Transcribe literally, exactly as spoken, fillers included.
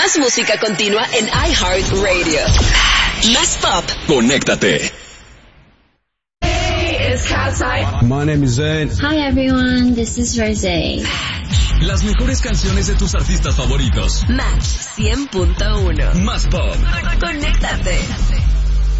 Más música continua en iHeartRadio. Más pop. Conéctate. Hey, it's Katsai. My name is Zayn. Hi everyone, this is Rosé. Las mejores canciones de tus artistas favoritos. Match cien punto uno. Más pop. Conéctate.